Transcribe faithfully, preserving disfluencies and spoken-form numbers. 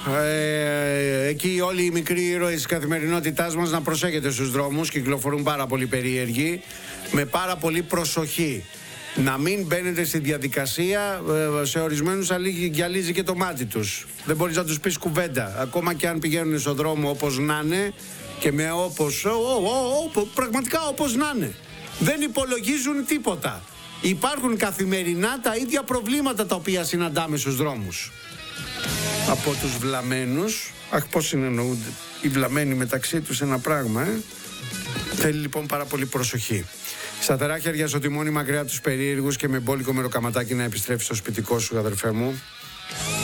ε, εκεί όλοι οι μικροί ήρωες της καθημερινότητάς μας να προσέχετε στους δρόμους. Κυκλοφορούν πάρα πολύ περίεργοι, με πάρα πολύ προσοχή. Να μην μπαίνετε στη διαδικασία, σε ορισμένους γυαλίζει και το μάτι τους. Δεν μπορείς να τους πεις κουβέντα, ακόμα και αν πηγαίνουν στον δρόμο όπως να είναι και με όπως, ο, ο, ο, πραγματικά όπως να είναι. Δεν υπολογίζουν τίποτα. Υπάρχουν καθημερινά τα ίδια προβλήματα τα οποία συναντάμε στους δρόμους. Από τους βλαμμένους, αχ πώς συνεννοούνται οι βλαμμένοι μεταξύ τους ένα πράγμα, ε? Θέλει λοιπόν πάρα πολύ προσοχή. Σταθερά χέρια στο τιμόνι, μακριά τους περίεργους και με μπόλικο μεροκαματάκι να επιστρέφεις στο σπιτικό σου, αδερφέ μου.